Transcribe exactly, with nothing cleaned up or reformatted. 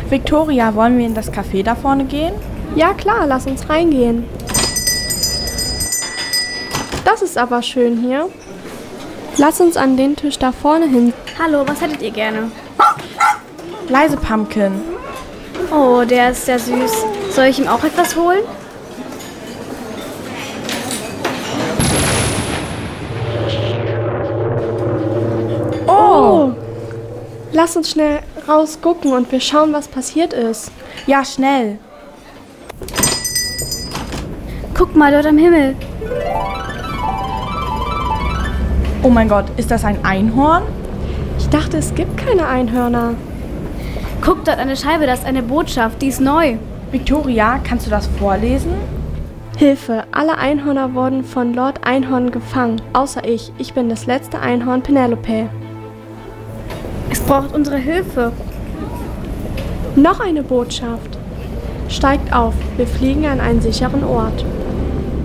Victoria, wollen wir in das Café da vorne gehen? Ja klar, lass uns reingehen. Das ist aber schön hier. Lass uns an den Tisch da vorne hin. Hallo, was hättet ihr gerne? Leise, Pumpkin. Oh, der ist sehr süß. Soll ich ihm auch etwas holen? Oh! Lass uns schnell rausgucken und wir schauen, was passiert ist. Ja, schnell. Guck mal, dort am Himmel. Oh mein Gott, ist das ein Einhorn? Ich dachte, es gibt keine Einhörner. Guck dort an der Scheibe, das ist eine Botschaft, die ist neu. Victoria, kannst du das vorlesen? Hilfe, alle Einhörner wurden von Lord Einhorn gefangen, außer ich. Ich bin das letzte Einhorn, Penelope. Es braucht unsere Hilfe. Noch eine Botschaft. Steigt auf, wir fliegen an einen sicheren Ort.